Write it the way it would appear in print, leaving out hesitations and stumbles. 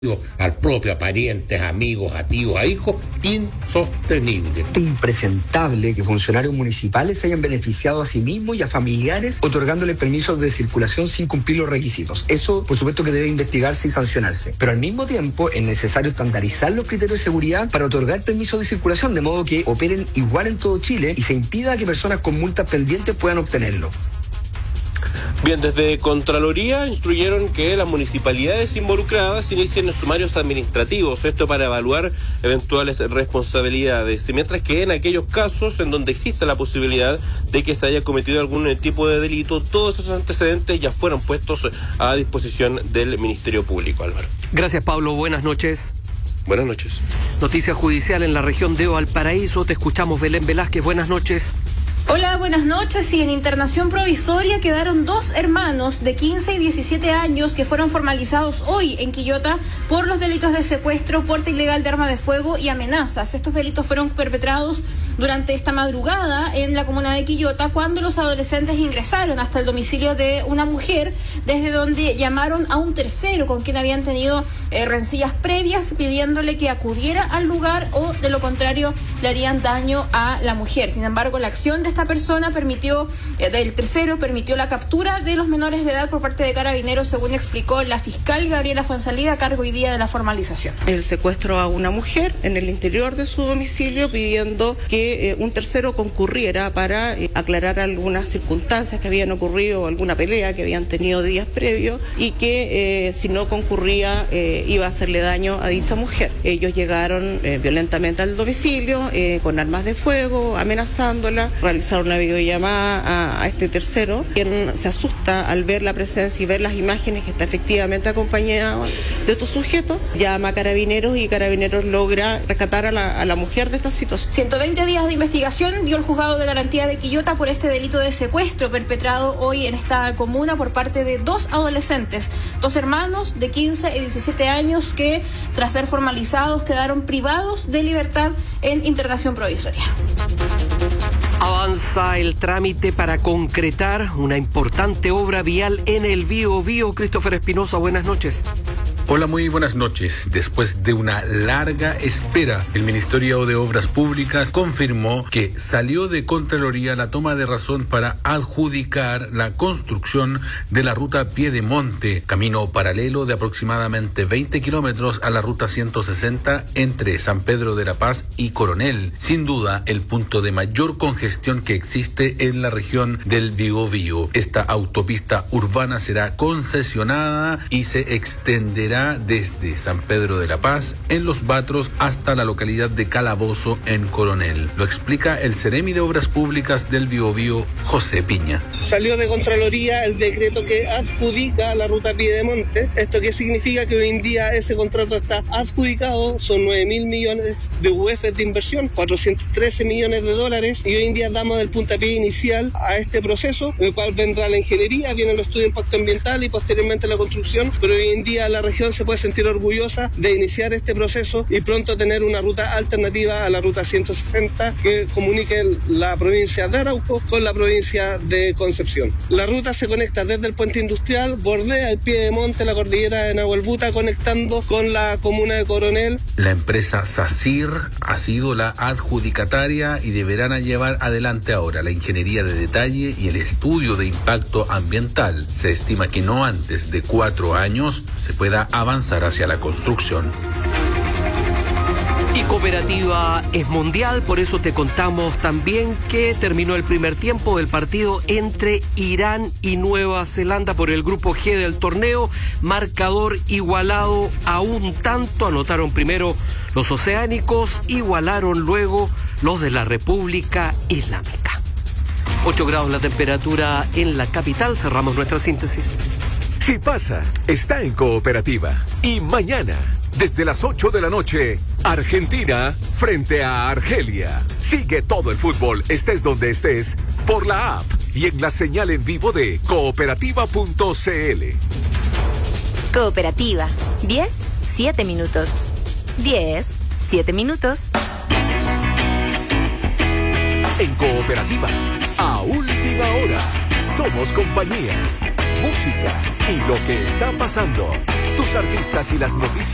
al propio, a parientes, amigos, a tíos, a hijos, insostenible. Es impresentable que funcionarios municipales se hayan beneficiado a sí mismos y a familiares otorgándole permisos de circulación sin cumplir los requisitos. Eso, por supuesto, que debe investigarse y sancionarse. Pero al mismo tiempo es necesario estandarizar los criterios de seguridad para otorgar permisos de circulación, de modo que operen igual en todo Chile y se impida que personas con multas pendientes puedan obtenerlo. Bien, desde Contraloría instruyeron que las municipalidades involucradas inicien sumarios administrativos, esto para evaluar eventuales responsabilidades, mientras que en aquellos casos en donde existe la posibilidad de que se haya cometido algún tipo de delito, todos esos antecedentes ya fueron puestos a disposición del Ministerio Público. Álvaro. Gracias, Pablo. Buenas noches. Buenas noches. Noticia judicial en la región de Valparaíso. Te escuchamos, Belén Velázquez. Buenas noches. Hola, buenas noches. Y en internación provisoria quedaron dos hermanos de 15 y 17 años que fueron formalizados hoy en Quillota por los delitos de secuestro, porte ilegal de arma de fuego y amenazas. Estos delitos fueron perpetrados durante esta madrugada en la comuna de Quillota, cuando los adolescentes ingresaron hasta el domicilio de una mujer, desde donde llamaron a un tercero con quien habían tenido rencillas previas, pidiéndole que acudiera al lugar o de lo contrario le harían daño a la mujer. Sin embargo, la acción de esta persona del tercero permitió la captura de los menores de edad por parte de Carabineros, según explicó la fiscal Gabriela Fuenzalida, a cargo hoy día de la formalización. El secuestro a una mujer en el interior de su domicilio, pidiendo que un tercero concurriera para aclarar algunas circunstancias que habían ocurrido, alguna pelea que habían tenido días previos, y que si no concurría iba a hacerle daño a dicha mujer. Ellos llegaron violentamente al domicilio con armas de fuego, amenazándola, realizaron una videollamada a este tercero, quien se asusta al ver la presencia y ver las imágenes que está efectivamente acompañado de estos sujetos, llama a Carabineros y Carabineros logra rescatar a la mujer de esta situación. 120 días de investigación dio el juzgado de garantía de Quillota por este delito de secuestro perpetrado hoy en esta comuna por parte de dos adolescentes, dos hermanos de 15 y 17 años que, tras ser formalizados, quedaron privados de libertad en internación provisoria. Avanza el trámite para concretar una importante obra vial en el Biobío. Christopher Espinosa, buenas noches. Hola, muy buenas noches. Después de una larga espera, el Ministerio de Obras Públicas confirmó que salió de Contraloría la toma de razón para adjudicar la construcción de la ruta Piedemonte, camino paralelo de aproximadamente 20 kilómetros a la ruta 160 entre San Pedro de la Paz y Coronel. Sin duda, el punto de mayor congestión que existe en la región del Biobío. Esta autopista urbana será concesionada y se extenderá desde San Pedro de la Paz en Los Batros hasta la localidad de Calabozo en Coronel. Lo explica el Seremi de Obras Públicas del Biobío, José Piña. Salió de Contraloría el decreto que adjudica la ruta Piedemonte. ¿Esto qué significa? Que hoy en día ese contrato está adjudicado, son 9.000 millones de UF de inversión, 413 millones de dólares, y hoy en día damos el puntapié inicial a este proceso, en el cual vendrá la ingeniería, viene el estudio de impacto ambiental y posteriormente la construcción, pero hoy en día la región se puede sentir orgullosa de iniciar este proceso y pronto tener una ruta alternativa a la ruta 160 que comunique la provincia de Arauco con la provincia de Concepción. La ruta se conecta desde el puente industrial, bordea el Piedemonte, la cordillera de Nahuelbuta, conectando con la comuna de Coronel. La empresa SACIR ha sido la adjudicataria y deberán llevar adelante ahora la ingeniería de detalle y el estudio de impacto ambiental. Se estima que no antes de 4 años se pueda avanzar hacia la construcción. Y Cooperativa es mundial, por eso te contamos también que terminó el primer tiempo del partido entre Irán y Nueva Zelanda por el grupo G del torneo. Marcador igualado a un tanto. Anotaron primero los oceánicos, igualaron luego los de la República Islámica. 8 grados la temperatura en la capital. Cerramos nuestra síntesis. Si pasa, está en Cooperativa. Y mañana, desde las 8 de la noche, Argentina frente a Argelia. Sigue todo el fútbol, estés donde estés, por la app y en la señal en vivo de cooperativa.cl. Cooperativa, 10-7 minutos. 10-7 minutos. En Cooperativa, a última hora, somos compañía, música y lo que está pasando. Tus artistas y las noticias.